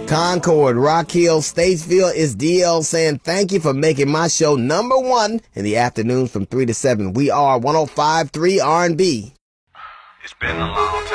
Concord, Rock Hill, Statesville, is DL saying thank you for making my show number one in the afternoons from 3 to 7. We are 105.3 R&B. It's been a long time.